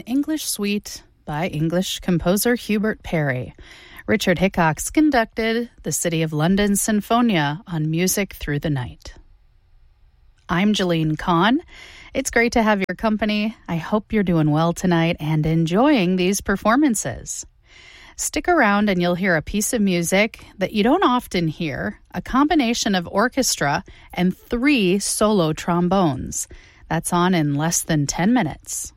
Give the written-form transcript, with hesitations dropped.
English Suite by English composer Hubert Parry. Richard Hickox conducted the City of London Sinfonia on Music Through the Night. I'm Jeline Kahn. It's great to have your company. I hope you're doing well tonight and enjoying these performances. Stick around and you'll hear a piece of music that you don't often hear, a combination of orchestra and 3 solo trombones. That's on in less than 10 minutes.